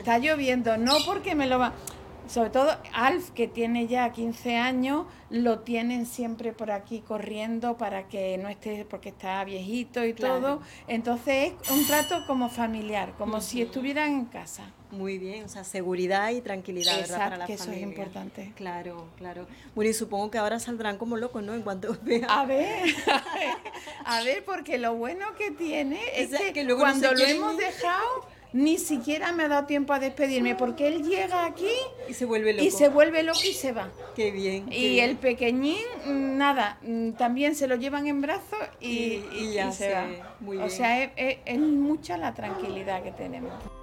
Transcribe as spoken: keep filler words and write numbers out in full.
está lloviendo, no porque me lo va... Sobre todo Alf, que tiene ya quince años, lo tienen siempre por aquí corriendo para que no esté, porque está viejito y Claro. todo. Entonces es un trato como familiar, como Uh-huh. si estuvieran en casa. Muy bien, o sea, seguridad y tranquilidad, Exacto, ¿verdad? Para la que familia. eso es importante. Claro, claro. Bueno, y supongo que ahora saldrán como locos, ¿no? En cuanto vean. A ver, a ver, a ver, porque lo bueno que tiene es o sea, que, que luego cuando no lo hemos ir. dejado, ni siquiera me ha dado tiempo a despedirme, porque él llega aquí y se vuelve loco. y se vuelve loco y se va. Qué bien. Qué Y bien. el pequeñín, nada, también se lo llevan en brazos y, y, y, y, ya y se sé. va. Muy o bien. sea, es, es, es mucha la tranquilidad que tenemos.